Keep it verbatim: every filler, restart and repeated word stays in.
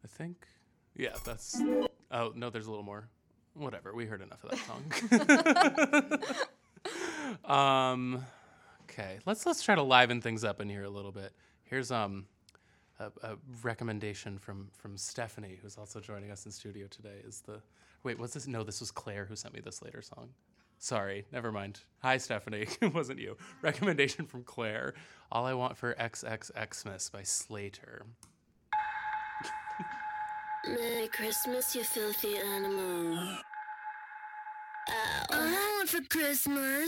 think. Yeah, that's... Oh, no, there's a little more. Whatever, we heard enough of that song. um, okay, let's let's try to liven things up in here a little bit. Here's um a, a recommendation from from Stephanie, who's also joining us in studio today. Is the wait? What's this? No, this was Claire who sent me this later song. Sorry, never mind. Hi, Stephanie. It wasn't you. Recommendation from Claire. All I Want for X X Xmas by Slater. Merry Christmas, you filthy animal. All I want for Christmas